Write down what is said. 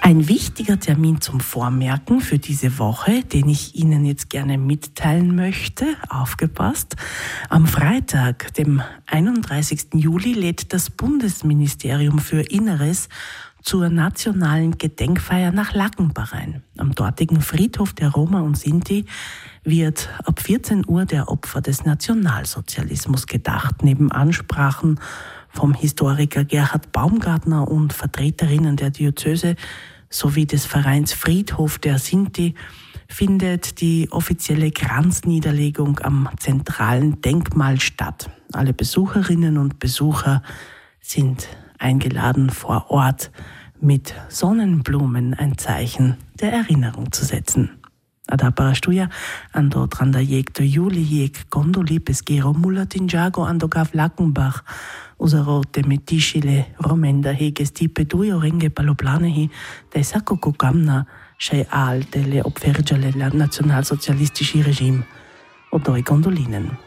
Ein wichtiger Termin zum Vormerken für diese Woche, den ich Ihnen jetzt gerne mitteilen möchte, aufgepasst. Am Freitag, dem 31. Juli, lädt das Bundesministerium für Inneres zur nationalen Gedenkfeier nach Lackenbach ein. Am dortigen Friedhof der Roma und Sinti wird ab 14 Uhr der Opfer des Nationalsozialismus gedacht. Neben Ansprachen vom Historiker Gerhard Baumgartner und Vertreterinnen der Diözese sowie des Vereins Friedhof der Sinti findet die offizielle Kranzniederlegung am zentralen Denkmal statt. Alle Besucherinnen und Besucher sind eingeladen, vor Ort mit Sonnenblumen ein Zeichen der Erinnerung zu setzen. Adapara stuja ando tranda jek to juli jek gondoli pesquero mulatinjago ando gav Lackenbach usarote metishile romenda hege stipe dujo renge paloplanehi de sacco kukamna shei al delle opfergiale la nationalsozialistische Regime odoi Gondolinen.